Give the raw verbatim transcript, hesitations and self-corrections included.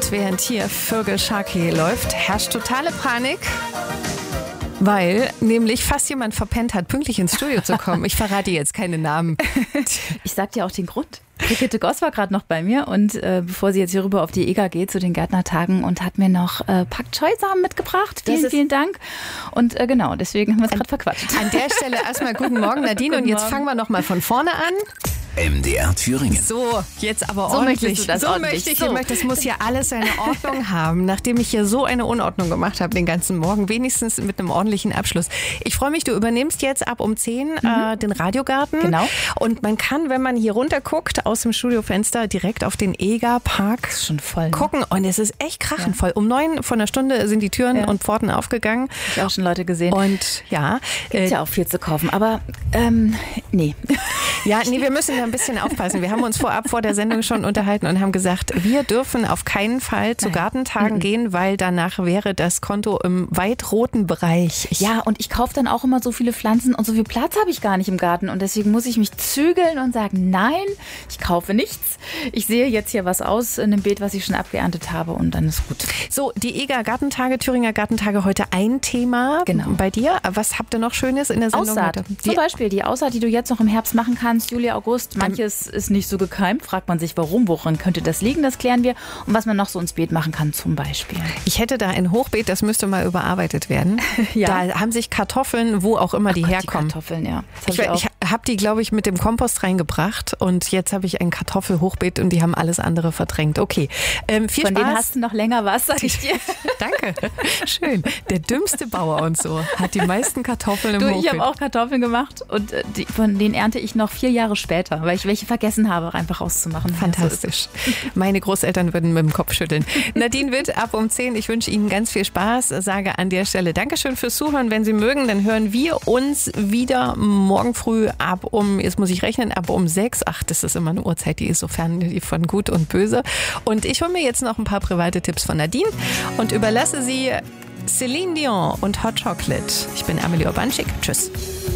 Und während hier Vögel Sharky läuft, herrscht totale Panik, weil nämlich fast jemand verpennt hat, pünktlich ins Studio zu kommen. Ich verrate jetzt keine Namen. Ich sag dir auch den Grund. Brigitte Goss war gerade noch bei mir und äh, bevor sie jetzt hier rüber auf die Eger geht zu den Gärtnertagen und hat mir noch äh, Pak Choi-Samen mitgebracht. Vielen, vielen Dank. Und äh, genau, deswegen haben wir es gerade verquatscht. An der Stelle erstmal guten Morgen, Nadine. Guten und jetzt Morgen. fangen wir noch mal von vorne an. M D R Thüringen. So, jetzt aber So ordentlich. möchtest du das so ordentlich. möchte ich. So. Ich möchte, das muss hier alles seine Ordnung haben, nachdem ich hier so eine Unordnung gemacht habe den ganzen Morgen, wenigstens mit einem ordentlichen Abschluss. Ich freue mich, du übernimmst jetzt ab um zehn mhm. äh, den Radiogarten. Genau. Und man kann, wenn man hier runter guckt, aus dem Studiofenster direkt auf den Egerpark Schon voll, ne? gucken. Und es ist echt krachenvoll. Um neun von der Stunde sind die Türen Ja. und Pforten aufgegangen. Hab ich auch schon Leute gesehen. Und ja, Ist ja auch viel zu kaufen, aber ähm, nee. Ja, nee, wir müssen da ein bisschen aufpassen. Wir haben uns vorab vor der Sendung schon unterhalten und haben gesagt, wir dürfen auf keinen Fall zu Nein. Gartentagen Mhm. gehen, weil danach wäre das Konto im weit roten Bereich. Ich Ja, und ich kaufe dann auch immer so viele Pflanzen und so viel Platz habe ich gar nicht im Garten und deswegen muss ich mich zügeln und sagen, nein, ich kaufe nichts. Ich sehe jetzt hier was aus in dem Beet, was ich schon abgeerntet habe und dann ist gut. So, die Eger Gartentage, Thüringer Gartentage, heute ein Thema Genau. bei dir. Was habt ihr noch Schönes in der Sendung Aussaat. heute? Zum Die, Beispiel die Aussaat, die du jetzt noch im Herbst machen kannst, Juli, August. Manches ist nicht so gekeimt, fragt man sich, warum, woran könnte das liegen, das klären wir. Und was man noch so ins Beet machen kann zum Beispiel. ich hätte da ein Hochbeet, das müsste mal überarbeitet werden. Ja. Da haben sich Kartoffeln, wo auch immer die Gott, herkommen. Die Kartoffeln, ja. Das Ich, hab ich ich auch. habe die, glaube ich, mit dem Kompost reingebracht und jetzt habe ich ein Kartoffelhochbeet und die haben alles andere verdrängt. Okay, ähm, viel Von Spaß. denen hast du noch länger was, sag ich dir. Danke, schön. Der dümmste Bauer und so hat die meisten Kartoffeln im Du, Hochbeet. ich habe auch Kartoffeln gemacht und äh, die, von denen ernte ich noch vier Jahre später, weil ich welche vergessen habe, einfach rauszumachen. Fantastisch. Meine Großeltern würden mit dem Kopf schütteln. Nadine Witt ab um zehn. Ich wünsche Ihnen ganz viel Spaß. Sage an der Stelle Dankeschön fürs Zuhören. Wenn Sie mögen, dann hören wir uns wieder morgen früh ab um, jetzt muss ich rechnen, ab um sechs. Ach, das ist immer eine Uhrzeit, die ist so fern von gut und böse. Und ich hole mir jetzt noch ein paar private Tipps von Nadine und überlasse sie Celine Dion und Hot Chocolate. Ich bin Amelie Urbanschik. Tschüss.